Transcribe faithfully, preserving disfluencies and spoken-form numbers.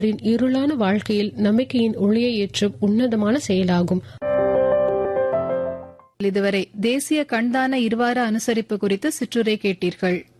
இருளான வாழ்க்கையில் நம்பிக்கையின் ஒளியை ஏற்றும் உன்னதமான செயலாகும். இதுவரை தேசிய கண்தான இருவார அனுசரிப்பு குறித்து சிற்றுரை கேட்டீர்கள்.